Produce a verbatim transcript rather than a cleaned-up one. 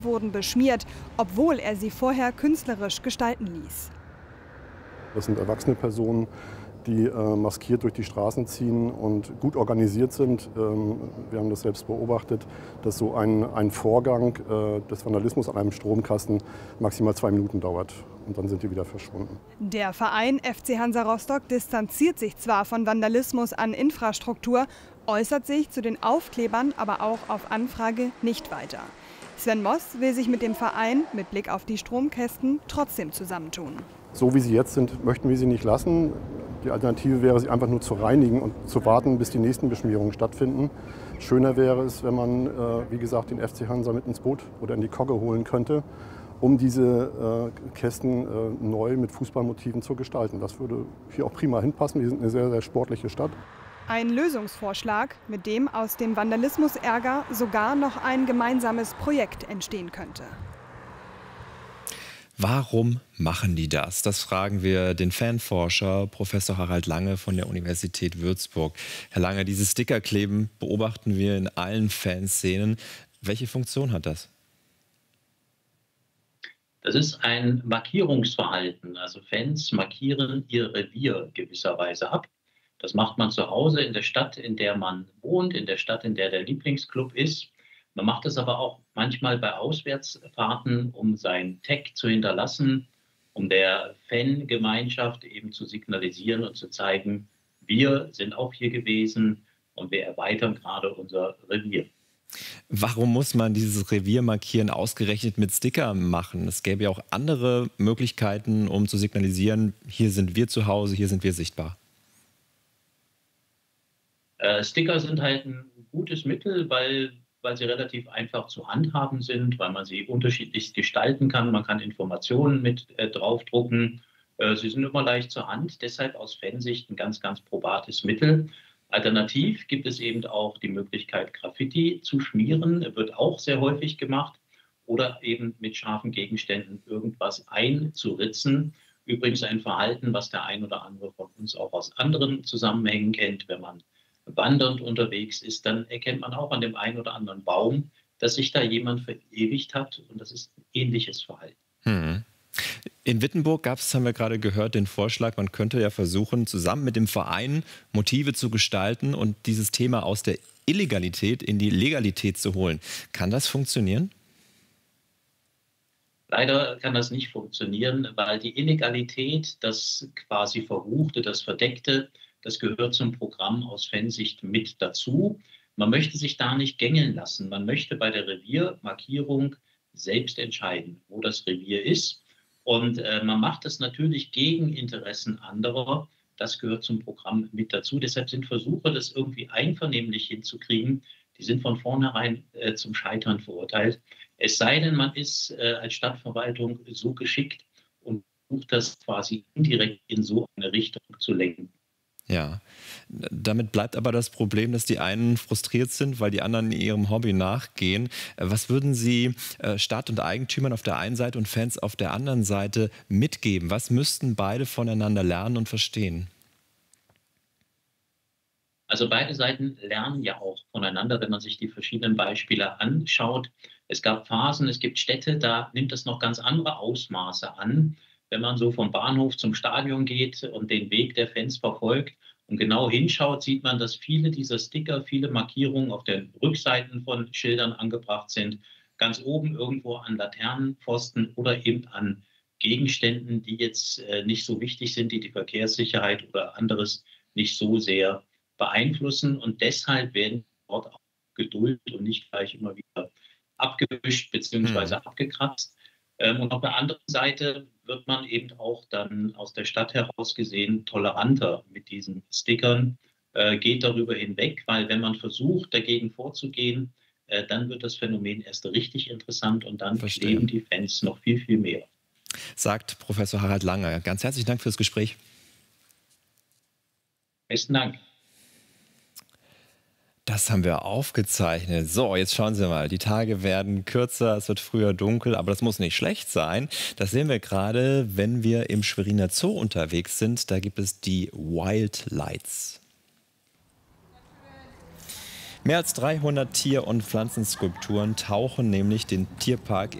wurden beschmiert, obwohl er sie vorher künstlerisch gestalten ließ. Das sind erwachsene Personen, die äh, maskiert durch die Straßen ziehen und gut organisiert sind. Ähm, wir haben das selbst beobachtet, dass so ein, ein Vorgang äh, des Vandalismus an einem Stromkasten maximal zwei Minuten dauert. Und dann sind die wieder verschwunden. Der Verein F C Hansa Rostock distanziert sich zwar von Vandalismus an Infrastruktur, äußert sich zu den Aufklebern aber auch auf Anfrage nicht weiter. Sven Moss will sich mit dem Verein mit Blick auf die Stromkästen trotzdem zusammentun. So wie sie jetzt sind, möchten wir sie nicht lassen. Die Alternative wäre, sie einfach nur zu reinigen und zu warten, bis die nächsten Beschmierungen stattfinden. Schöner wäre es, wenn man, äh, wie gesagt, den F C Hansa mit ins Boot oder in die Kogge holen könnte, um diese äh, Kästen äh, neu mit Fußballmotiven zu gestalten. Das würde hier auch prima hinpassen. Wir sind eine sehr, sehr sportliche Stadt. Ein Lösungsvorschlag, mit dem aus dem Vandalismusärger sogar noch ein gemeinsames Projekt entstehen könnte. Warum machen die das? Das fragen wir den Fanforscher Professor Harald Lange von der Universität Würzburg. Herr Lange, dieses Stickerkleben beobachten wir in allen Fanszenen. Welche Funktion hat das? Das ist ein Markierungsverhalten. Also Fans markieren ihr Revier gewisserweise ab. Das macht man zu Hause in der Stadt, in der man wohnt, in der Stadt, in der der Lieblingsclub ist. Man macht es aber auch manchmal bei Auswärtsfahrten, um sein Tag zu hinterlassen, um der Fangemeinschaft eben zu signalisieren und zu zeigen, wir sind auch hier gewesen und wir erweitern gerade unser Revier. Warum muss man dieses Revier markieren ausgerechnet mit Sticker machen? Es gäbe ja auch andere Möglichkeiten, um zu signalisieren, hier sind wir zu Hause, hier sind wir sichtbar. Äh, Sticker sind halt ein gutes Mittel, weil weil sie relativ einfach zu handhaben sind, weil man sie unterschiedlich gestalten kann. Man kann Informationen mit äh, draufdrucken. Äh, sie sind immer leicht zur Hand, deshalb aus Fansicht ein ganz, ganz probates Mittel. Alternativ gibt es eben auch die Möglichkeit, Graffiti zu schmieren, wird auch sehr häufig gemacht. Oder eben mit scharfen Gegenständen irgendwas einzuritzen. Übrigens ein Verhalten, was der ein oder andere von uns auch aus anderen Zusammenhängen kennt, wenn man wandernd unterwegs ist, dann erkennt man auch an dem einen oder anderen Baum, dass sich da jemand verewigt hat. Und das ist ein ähnliches Verhalten. Hm. In Wittenburg gab es, haben wir gerade gehört, den Vorschlag, man könnte ja versuchen, zusammen mit dem Verein Motive zu gestalten und dieses Thema aus der Illegalität in die Legalität zu holen. Kann das funktionieren? Leider kann das nicht funktionieren, weil die Illegalität, das quasi Verruchte, das Verdeckte, das gehört zum Programm aus Fansicht mit dazu. Man möchte sich da nicht gängeln lassen. Man möchte bei der Reviermarkierung selbst entscheiden, wo das Revier ist. Und äh, man macht das natürlich gegen Interessen anderer. Das gehört zum Programm mit dazu. Deshalb sind Versuche, das irgendwie einvernehmlich hinzukriegen, die sind von vornherein äh, zum Scheitern verurteilt. Es sei denn, man ist äh, als Stadtverwaltung so geschickt und versucht das quasi indirekt in so eine Richtung zu lenken. Ja, damit bleibt aber das Problem, dass die einen frustriert sind, weil die anderen ihrem Hobby nachgehen. Was würden Sie Stadt und Eigentümern auf der einen Seite und Fans auf der anderen Seite mitgeben? Was müssten beide voneinander lernen und verstehen? Also beide Seiten lernen ja auch voneinander, wenn man sich die verschiedenen Beispiele anschaut. Es gab Phasen, es gibt Städte, da nimmt es noch ganz andere Ausmaße an. Wenn man so vom Bahnhof zum Stadion geht und den Weg der Fans verfolgt und genau hinschaut, sieht man, dass viele dieser Sticker, viele Markierungen auf den Rückseiten von Schildern angebracht sind, ganz oben irgendwo an Laternenpfosten oder eben an Gegenständen, die jetzt äh, nicht so wichtig sind, die die Verkehrssicherheit oder anderes nicht so sehr beeinflussen. Und deshalb werden dort auch Geduld und nicht gleich immer wieder abgewischt bzw. Hm. abgekratzt. Und auf der anderen Seite wird man eben auch dann aus der Stadt heraus gesehen toleranter mit diesen Stickern, äh, geht darüber hinweg, weil wenn man versucht, dagegen vorzugehen, äh, dann wird das Phänomen erst richtig interessant und dann Verstehe. leben die Fans noch viel, viel mehr. Sagt Professor Harald Lange. Ganz herzlichen Dank fürs Gespräch. Besten Dank. Das haben wir aufgezeichnet. So, jetzt schauen Sie mal. Die Tage werden kürzer, es wird früher dunkel, aber das muss nicht schlecht sein. Das sehen wir gerade, wenn wir im Schweriner Zoo unterwegs sind. Da gibt es die Wild Lights. Mehr als dreihundert Tier- und Pflanzenskulpturen tauchen nämlich den Tierpark